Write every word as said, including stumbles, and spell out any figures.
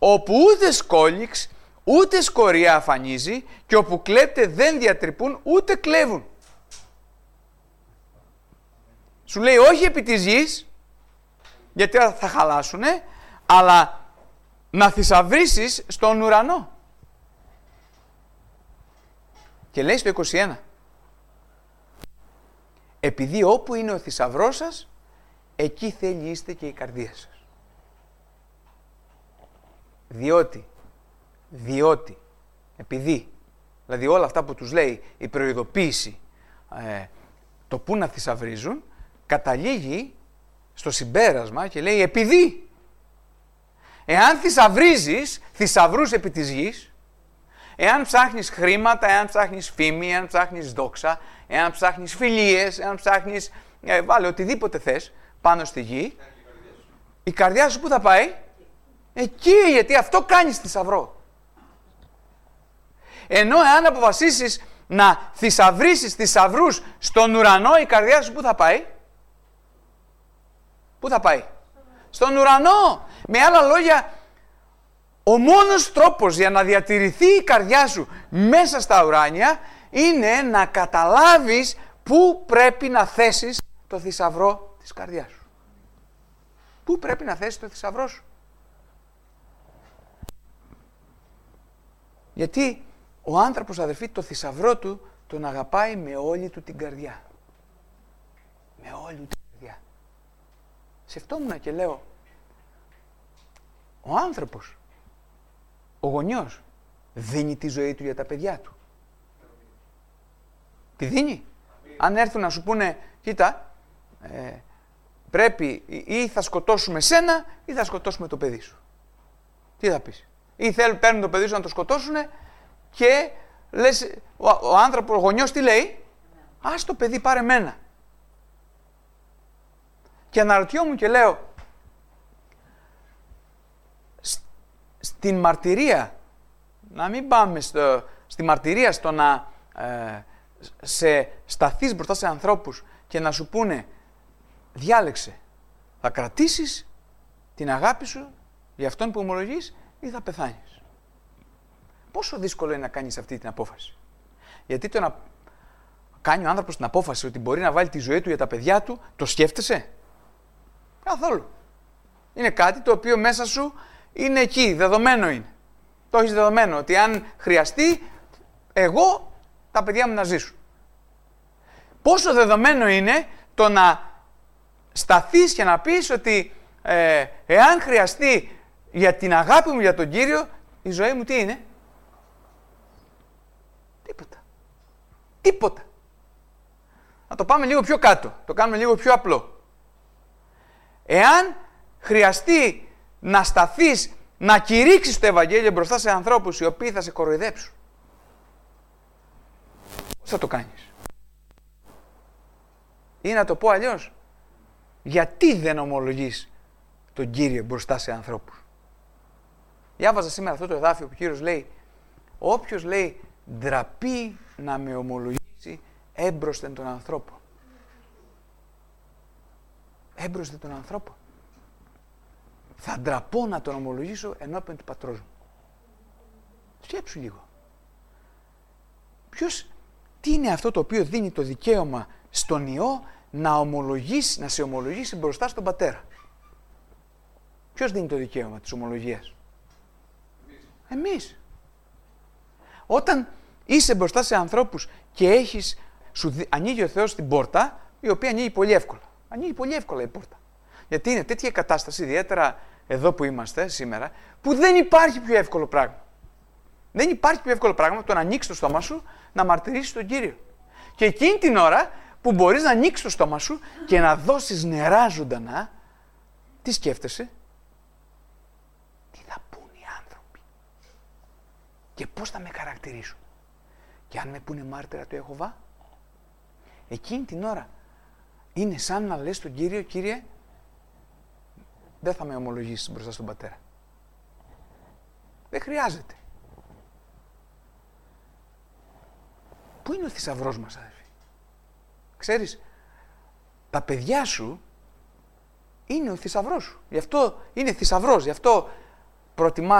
όπου ούτε σκόλιξ, ούτε σκοριά αφανίζει και όπου κλέπτε δεν διατρυπούν ούτε κλέβουν. Σου λέει όχι επί της γης, γιατί θα χαλάσουνε, αλλά να θησαυρίσεις στον ουρανό. Και λέει στο είκοσι ένα, επειδή όπου είναι ο θησαυρός σας, εκεί θέλει είστε και η καρδία σας. Διότι, διότι, επειδή, δηλαδή όλα αυτά που τους λέει η προειδοποίηση, ε, το που να θησαυρίζουν, καταλήγει στο συμπέρασμα και λέει επειδή. Εάν θησαυρίζεις θησαυρούς επί της γης, εάν ψάχνεις χρήματα, εάν ψάχνεις φήμη, εάν ψάχνεις δόξα, εάν ψάχνεις φιλίες, εάν ψάχνεις, ε, βάλε οτιδήποτε θες πάνω στη γη, η καρδιά σου πού θα πάει? Εκεί, γιατί αυτό κάνεις θησαυρό. Ενώ εάν αποφασίσεις να θησαυρίσεις θησαυρούς στον ουρανό, η καρδιά σου πού θα πάει? Πού θα πάει? Στον ουρανό. Με άλλα λόγια, ο μόνος τρόπος για να διατηρηθεί η καρδιά σου μέσα στα ουράνια είναι να καταλάβεις πού πρέπει να θέσεις το θησαυρό της καρδιάς σου. Πού πρέπει να θέσεις το θησαυρό σου. Γιατί ο άνθρωπος, αδερφοί, το θησαυρό του τον αγαπάει με όλη του την καρδιά. Με όλη του την καρδιά. Σκεφτόμουν και λέω, ο άνθρωπος, ο γονιός, δίνει τη ζωή του για τα παιδιά του. Τη δίνει. Αν έρθουν να σου πούνε, κοίτα, ε, πρέπει ή θα σκοτώσουμε σένα ή θα σκοτώσουμε το παιδί σου. Τι θα πεις? Ή θέλουν, παίρνουν το παιδί σου να το σκοτώσουν και λες, ο, ο άνθρωπος, ο γονιός τι λέει? Ας το παιδί πάρε μένα. Και αναρωτιόμουν και λέω, στην μαρτυρία, να μην πάμε στο, στη μαρτυρία στο να ε, σε σταθείς μπροστά σε ανθρώπους και να σου πούνε, διάλεξε, θα κρατήσεις την αγάπη σου για αυτόν που ομολογείς ή θα πεθάνεις. Πόσο δύσκολο είναι να κάνεις αυτή την απόφαση? Γιατί το να κάνει ο άνθρωπος την απόφαση ότι μπορεί να βάλει τη ζωή του για τα παιδιά του, το σκέφτεσαι? Καθόλου. Είναι κάτι το οποίο μέσα σου είναι εκεί, δεδομένο είναι. Το έχεις δεδομένο ότι αν χρειαστεί, εγώ, τα παιδιά μου να ζήσουν. Πόσο δεδομένο είναι το να σταθείς και να πεις ότι ε, εάν χρειαστεί για την αγάπη μου για τον Κύριο, η ζωή μου τι είναι? Τίποτα. Τίποτα. Να το πάμε λίγο πιο κάτω, το κάνουμε λίγο πιο απλό. Εάν χρειαστεί να σταθείς, να κηρύξεις το Ευαγγέλιο μπροστά σε ανθρώπους οι οποίοι θα σε κοροϊδέψουν, πώς θα το κάνεις? Ή να το πω αλλιώς, γιατί δεν ομολογείς τον Κύριο μπροστά σε ανθρώπους? Διάβαζα σήμερα αυτό το εδάφιο που ο Κύριος λέει, όποιος λέει ντραπεί να με ομολογήσει έμπροσθεν των ανθρώπων. Έμπροσθεν των ανθρώπων. Θα ντραπώ να τον ομολογήσω ενώπιον του πατρός μου. Σκέψου λίγο. Ποιος, τι είναι αυτό το οποίο δίνει το δικαίωμα στον Υιό να ομολογήσει, να σε ομολογήσει μπροστά στον πατέρα? Ποιος δίνει το δικαίωμα της ομολογίας? Εμείς. Εμείς. Όταν είσαι μπροστά σε ανθρώπους και έχεις, σου ανοίγει ο Θεός την πόρτα, η οποία ανοίγει πολύ εύκολα. Ανοίγει πολύ εύκολα η πόρτα. Γιατί είναι τέτοια κατάσταση, ιδιαίτερα εδώ που είμαστε σήμερα, που δεν υπάρχει πιο εύκολο πράγμα. Δεν υπάρχει πιο εύκολο πράγμα το να ανοίξεις το στόμα σου, να μαρτυρήσεις τον Κύριο. Και εκείνη την ώρα που μπορείς να ανοίξεις το στόμα σου και να δώσεις νερά ζωντανά, τι σκέφτεσαι? Τι θα πούν οι άνθρωποι? Και πώς θα με χαρακτηρίσουν? Και αν με πούνε μάρτυρα του Ιεχωβά? Εκείνη την ώρα είναι σαν να λες στον Κύριο, Κύριε, δεν θα με ομολογήσεις μπροστά στον πατέρα. Δεν χρειάζεται. Πού είναι ο θησαυρός μας, αδελφοί? Ξέρεις, τα παιδιά σου είναι ο θησαυρός σου. Γι' αυτό είναι θησαυρός, γι' αυτό προτιμά